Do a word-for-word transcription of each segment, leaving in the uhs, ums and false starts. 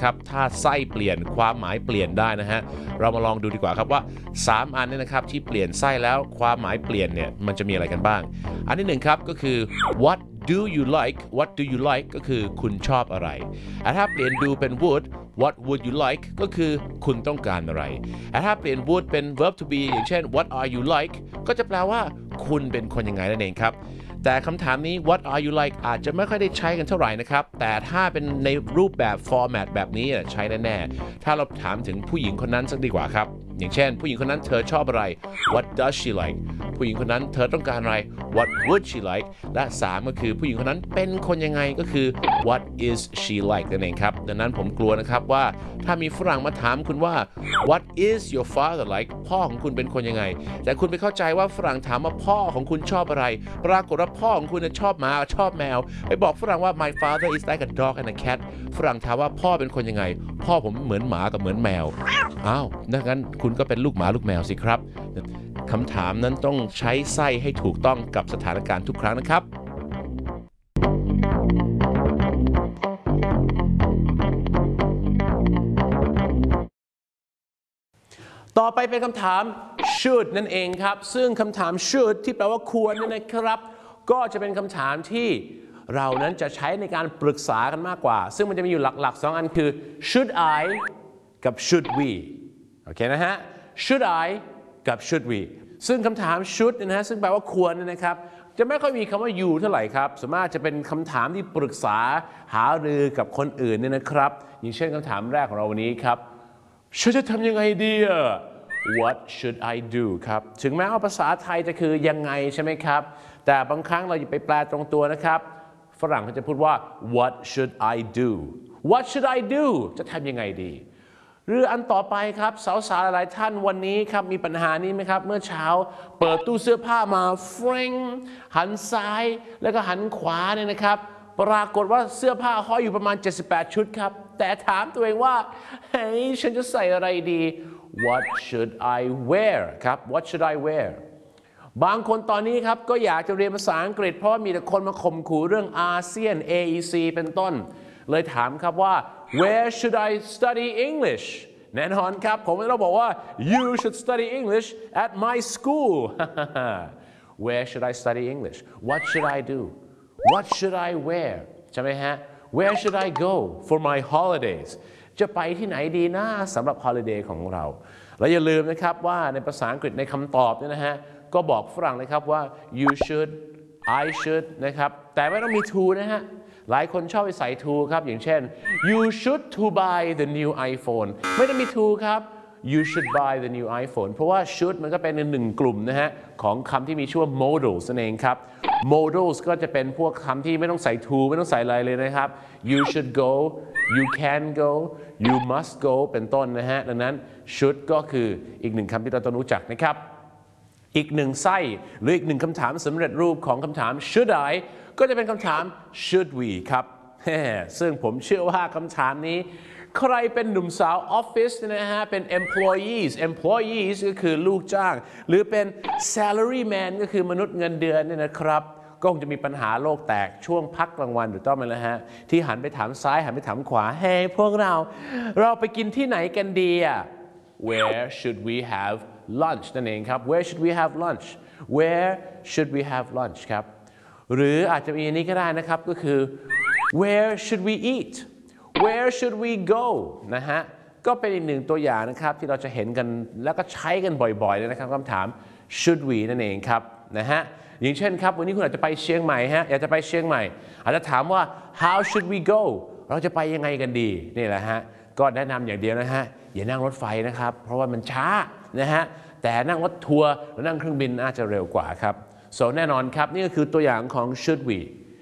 นะครับถ้าไส้เปลี่ยนความหมายเปลี่ยนได้นะฮะเรามาลองดูดีกว่าครับว่าสามอันนี้นะครับที่เปลี่ยนไส้แล้วความหมายเปลี่ยนเนี่ยมันจะมีอะไรกันบ้างอันที่หนึ่งครับก็คือ what do you like what do you like ก็คือคุณชอบอะไรถ้าเปลี่ยน do เป็น would what would you like ก็คือคุณต้องการอะไรถ้าเปลี่ยน would เป็น verb to be อย่างเช่น what are you like ก็จะแปลว่าคุณเป็นคนยังไงนั่นเองครับแต่คำถามนี้ what are you like อาจจะไม่ค่อยได้ใช้กันเท่าไหร่นะครับแต่ถ้าเป็นในรูปแบบ format แบบนี้ใช้แน่ๆถ้าเราถามถึงผู้หญิงคนนั้นสักดีกว่าครับอย่างเช่นผู้หญิงคนนั้นเธอชอบอะไร what does she like ผู้หญิงคนนั้นเธอต้องการอะไร what would she like และสามก็คือผู้หญิงคนนั้นเป็นคนยังไงก็คือ what is she like นั่นเองครับดังนั้นผมกลัวนะครับว่าถ้ามีฝรั่งมาถามคุณว่า what is your father like พ่อของคุณเป็นคนยังไงแต่คุณไปเข้าใจว่าฝรั่งถามว่าพ่อของคุณชอบอะไรปรากฏว่าพ่อของคุณชอบหมาชอบแมวไปบอกฝรั่งว่า my father is like a dog and a cat ฝรั่งถามว่าพ่อเป็นคนยังไงพ่อผมเหมือนหมากับเหมือนแมวอ้าวดังนั้นคุณก็เป็นลูกหมาลูกแมวสิครับคำถามนั้นต้องใช้ไส้ให้ถูกต้องกับสถานการณ์ทุกครั้งนะครับต่อไปเป็นคำถาม should นั่นเองครับซึ่งคำถาม should ที่แปลว่าควรนี่นะครับก็จะเป็นคำถามที่เรานั้นจะใช้ในการปรึกษากันมากกว่าซึ่งมันจะมีอยู่หลักๆสองอันคือ should I กับ should we โอเคนะฮะ should I กับ should we ซึ่งคำถาม should นะฮะซึ่งแปลว่าควรนะครับจะไม่ค่อยมีคำว่า you เท่าไหร่ครับส่วนมากจะเป็นคำถามที่ปรึกษาหารือกับคนอื่นเนี่ยนะครับอย่างเช่นคำถามแรกของเราวันนี้ครับฉันจะทำยังไงดีอะ What should I do ครับถึงแม้ว่าภาษาไทยจะคือยังไงใช่ไหมครับแต่บางครั้งเราอย่าไปแปลตรงตัวนะครับฝรั่งเขาจะพูดว่า What should I do What should I do จะทำยังไงดีหรืออันต่อไปครับสาวๆหลายท่านวันนี้ครับมีปัญหานี้ไหมครับเมื่อเช้าเปิดตู้เสื้อผ้ามาเฟรงหันซ้ายแล้วก็หันขวาเนี่ยนะครับปรากฏว่าเสื้อผ้าห้อยอยู่ประมาณเจ็ดสิบแปดชุดครับแต่ถามตัวเองว่าเฮ้ยฉันจะใส่อะไรดี What should I wear ครับ What should I wear บางคนตอนนี้ครับก็อยากจะเรียนภาษาอังกฤษเพราะมีแต่คนมาข่มขู่เรื่องอาเซียน เอ อี ซี เป็นต้นเลยถามครับว่า Where should I study English แน่นอนครับผมต้องบอกว่า You should study English at my school Where should I study English What should I do What should I wear ใช่ไหมฮะ Where should I go for my holidays จะไปที่ไหนดีนะสำหรับ holiday ของเราและอย่าลืมนะครับว่าในภาษาอังกฤษในคำตอบเนี่ยนะฮะก็บอกฝรั่งนะครับว่า you should I should นะครับแต่ไม่ต้องมี to นะฮะหลายคนชอบไปใส่ to ครับอย่างเช่น you should to buy the new iPhone ไม่ต้องมี to ครับ you should buy the new iPhone เพราะว่า should มันก็เป็นหนึ่งกลุ่มนะฮะของคำที่มีชื่อว่า modals นั่นเองครับ modals ก็จะเป็นพวกคำที่ไม่ต้องใส่ to ไม่ต้องใส่อะไรเลยนะครับ you should go you can go you must go เป็นต้นนะฮะดังนั้น should ก็คืออีกหนึ่งคำที่เราต้องรู้จักนะครับอีกหนึ่งไส้หรืออีกหนึ่งคำถามสำเร็จรูปของคำถาม should I ก็จะเป็นคำถาม should we ครับซึ่งผมเชื่อว่าคำถามนี้ใครเป็นหนุ่มสาวออฟฟิศนะฮะเป็น employees employees ก็คือลูกจ้างหรือเป็น salary man ก็คือมนุษย์เงินเดือนเนี่ยนะครับก็คงจะมีปัญหาโลกแตกช่วงพักกลางวันหรือต้องไหมล่ะฮะที่หันไปถามซ้ายหันไปถามขวาเฮ้พวกเราเราไปกินที่ไหนกันดีอ่ะ Where should we have lunch นั่นเองครับ Where should we have lunch Where should we have lunch ครับหรืออาจจะมีอันนี้ก็ได้นะครับก็คือ Where should we eat Where should we go นะฮะก็เป็นอีกหนึ่งตัวอย่างนะครับที่เราจะเห็นกันแล้วก็ใช้กันบ่อยๆเลยนะครับคำถาม should we นั่นเองครับนะฮะอย่างเช่นครับวันนี้คุณอาจจะไปเชียงใหม่ฮะอยากจะไปเชียงใหม่อาจจะถามว่า how should we go เราจะไปยังไงกันดีนี่แหละฮะก็แนะนำอย่างเดียวนะฮะอย่านั่งรถไฟนะครับเพราะว่ามันช้านะฮะแต่นั่งรถทัวร์หรือนั่งเครื่องบินน่าจะเร็วกว่าครับ so แน่นอนครับนี่ก็คือตัวอย่างของ should we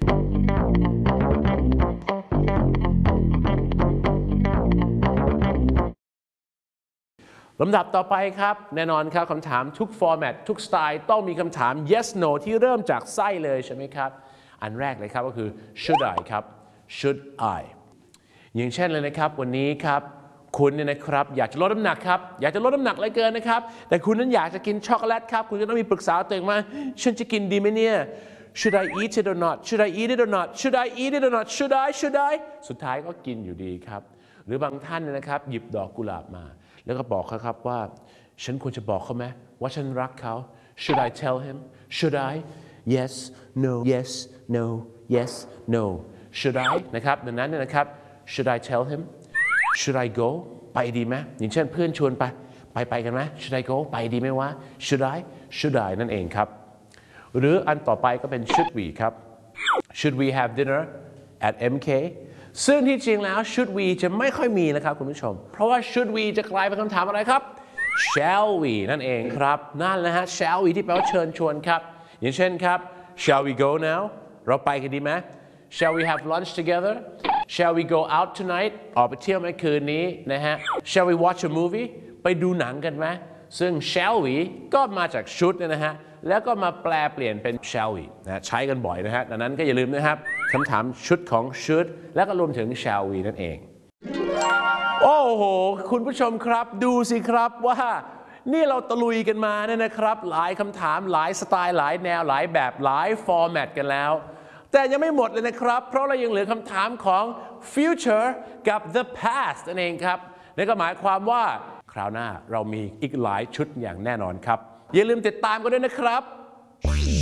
ลำดับต่อไปครับแน่นอนครับคำถามทุกฟอร์แมตทุกสไตล์ต้องมีคำถาม yes no ที่เริ่มจากไส้เลยใช่ไหมครับอันแรกเลยครับก็คือ should I ครับ should I อย่างเช่นเลยนะครับวันนี้ครับคุณเนี่ยนะครับอยากจะลดน้ำหนักครับอยากจะลดน้ำหนักเลยเกินนะครับแต่คุณนั้นอยากจะกินช็อกโกแลตครับคุณจะต้องมีปรึกษาตัวเองว่าฉันจะกินดีไหมเนี่ย should I eat it or not should I eat it or not should I eat it or not should I should I สุดท้ายก็กินอยู่ดีครับหรือบางท่านนะครับหยิบดอกกุหลาบมาแล้วก็บอกเขาครับว่าฉันควรจะบอกเขาไหมว่าฉันรักเขา Should I tell him Should I Yes No Yes No Yes No Should I นะครับดังนั้นเนี่ยนะครับ Should I tell him Should I go ไปดีไหมอย่างเช่นเพื่อนชวนไปไปไปกันไหม Should I go ไปดีไหมวะ Should I Should I นั่นเองครับหรืออันต่อไปก็เป็น should we ครับ should we have dinner at เอ็ม เค ซึ่งที่จริงแล้ว should we จะไม่ค่อยมีนะครับคุณผู้ชมเพราะว่า should we จะกลายเป็นคำถามอะไรครับ shall we นั่นเองครับนั่นแหละฮะ shall we ที่แปลว่าเชิญชวนครับอย่างเช่นครับ shall we go now เราไปกันดีไหม shall we have lunch together shall we go out tonight ออกไปเที่ยวไหมคืนนี้นะฮะ shall we watch a movie ไปดูหนังกันไหมซึ่ง shall we ก็มาจาก should เนี่ยนะฮะแล้วก็มาแปลเปลี่ยนเป็น shall we นะใช้กันบ่อยนะฮะดังนั้นก็อย่าลืมนะครับคำถามชุดของ should แล้วก็รวมถึง shall we นั่นเองโอ้โหคุณผู้ชมครับดูสิครับว่านี่เราตะลุยกันมาเนี่ยนะครับหลายคำถามหลายสไตล์หลายแนวหลายแบบหลายฟอร์แมตกันแล้วแต่ยังไม่หมดเลยนะครับเพราะเรายังเหลือคำถามของ future กับ the past นั่นเองครับนั่นก็หมายความว่าคราวหน้าเรามีอีกหลายชุดอย่างแน่นอนครับอย่าลืมติดตามกันด้วยนะครับ